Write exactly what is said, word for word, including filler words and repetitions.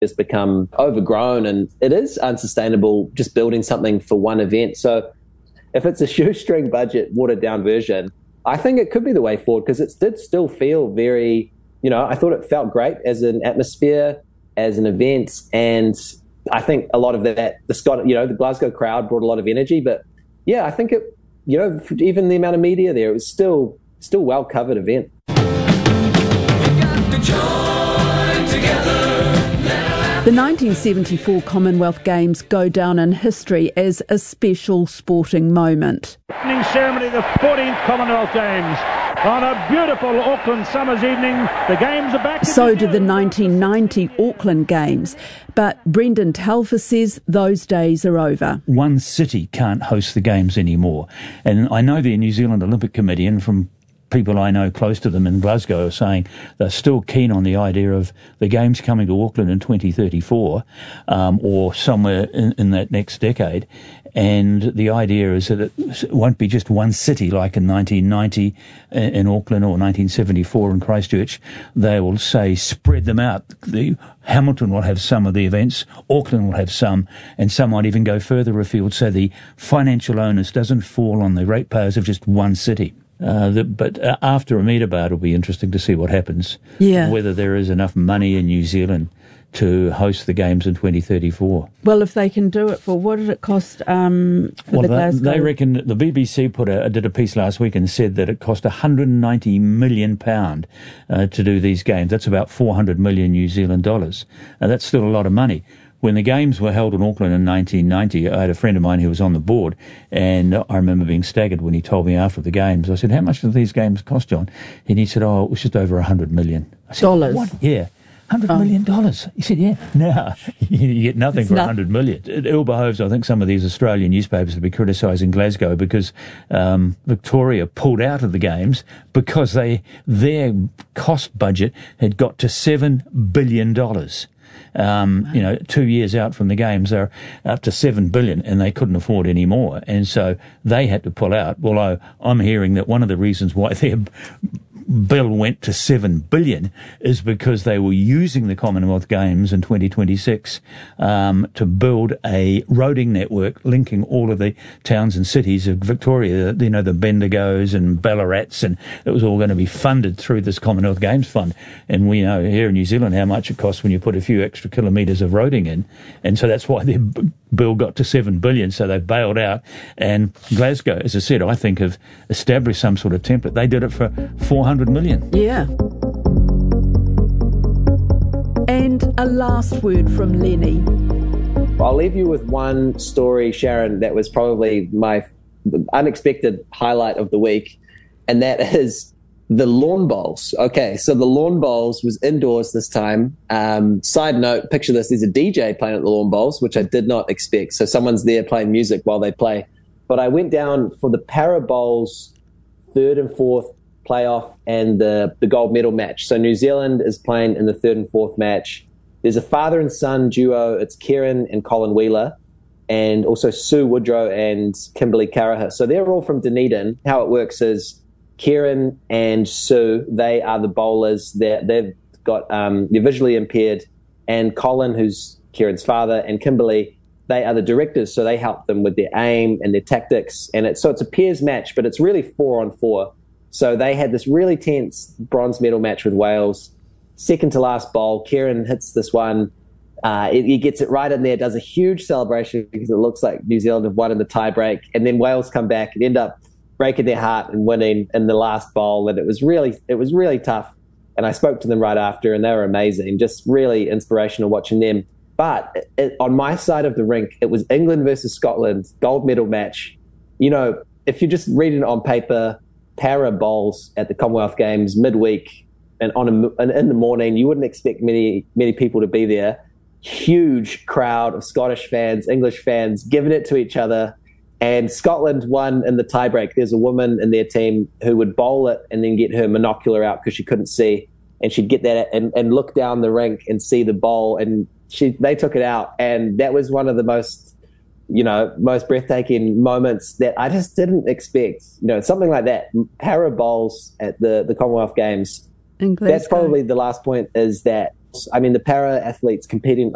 has become overgrown, and it is unsustainable just building something for one event. So if it's a shoestring budget, watered down version, I think it could be the way forward, because it did still feel very, you know, I thought it felt great as an atmosphere, as an event. And I think a lot of that, the Scott, you know, the Glasgow crowd brought a lot of energy. But yeah, I think it, you know, even the amount of media there, it was still, still well covered event. The nineteen seventy-four Commonwealth Games go down in history as a special sporting moment. Opening ceremony of the fourteenth Commonwealth Games. On a beautiful Auckland summer's evening, the Games are back. So did the nineteen ninety Auckland Games. But Brendan Telfer says those days are over. One city can't host the Games anymore. And I know the New Zealand Olympic Committee, and from people I know close to them in Glasgow, are saying they're still keen on the idea of the Games coming to Auckland in twenty thirty-four um, or somewhere in, in that next decade. And the idea is that it won't be just one city like in nineteen ninety in Auckland or nineteen seventy-four in Christchurch. They will say spread them out. The Hamilton will have some of the events, Auckland will have some, and some might even go further afield, so the financial onus doesn't fall on the ratepayers of just one city. Uh, the, but uh, after Ahmedabad, it'll be interesting to see what happens. Yeah. Whether there is enough money in New Zealand to host the Games in twenty thirty-four. Well, if they can do it for, what did it cost um, for well, the they, Glasgow? They reckon, the B B C put a, did a piece last week and said that it cost one hundred ninety million pounds uh, to do these Games. That's about four hundred million New Zealand dollars. Now, that's still a lot of money. When the Games were held in Auckland in nineteen ninety, I had a friend of mine who was on the board, and I remember being staggered when he told me after the Games. I said, how much did these Games cost, John? And he said, oh, it was just over one hundred million. I said, dollars? What? Yeah. one hundred million dollars. He said, yeah. No, you get nothing it's for not- one hundred million. It ill behoves, I think, some of these Australian newspapers to be criticising Glasgow because um, Victoria pulled out of the Games because they their cost budget had got to seven billion dollars. Um, you know, two years out from the Games, they're up to seven billion, and they couldn't afford any more, and so they had to pull out. Although I'm hearing that one of the reasons why their bill went to seven billion is because they were using the Commonwealth Games in twenty twenty-six um, to build a roading network linking all of the towns and cities of Victoria. You know, the Bendigos and Ballarats, and it was all going to be funded through this Commonwealth Games fund. And we know here in New Zealand how much it costs when you put a few extra kilometres of roading in, and so that's why their b- bill got to seven billion. So they bailed out, and Glasgow, as I said, I think have established some sort of template. They did it for four hundred million. Yeah. And a last word from Lenny. I'll leave you with one story, Sharon, that was probably my unexpected highlight of the week, and that is the Lawn Bowls. Okay, so the Lawn Bowls was indoors this time. Um, side note, picture this, there's a D J playing at the Lawn Bowls, which I did not expect. So someone's there playing music while they play. But I went down for the Para Bowls third and fourth playoff and the, the gold medal match. So New Zealand is playing in the third and fourth match. There's a father and son duo. It's Kieran and Colin Wheeler, and also Sue Woodrow and Kimberly Caraher. So they're all from Dunedin. How it works is Kieran and Sue, they are the bowlers. They're, they've got, um, they're visually impaired. And Colin, who's Kieran's father, and Kimberly, they are the directors. So they help them with their aim and their tactics. And it's, so it's a pairs match, but it's really four on four. So they had this really tense bronze medal match with Wales. Second to last bowl, Kieran hits this one. Uh, he gets it right in there, does a huge celebration because it looks like New Zealand have won in the tie-break. And then Wales come back and end up breaking their heart and winning in the last bowl. And it was really, it was really tough. And I spoke to them right after, and they were amazing. Just really inspirational watching them. But it, on my side of the rink, it was England versus Scotland, gold medal match. You know, if you're just reading it on paper, para bowls at the Commonwealth Games midweek and on a, and in the morning, you wouldn't expect many many people to be there. Huge crowd of Scottish fans, English fans giving it to each other. And Scotland won in the tiebreak. There's a woman in their team who would bowl it and then get her monocular out because she couldn't see. And she'd get that and, and look down the rink and see the bowl. And she they took it out. And that was one of the most, you know, most breathtaking moments that I just didn't expect. You know, something like that. Para bowls at the, the Commonwealth Games. That's probably the last point is that, I mean, the para athletes competing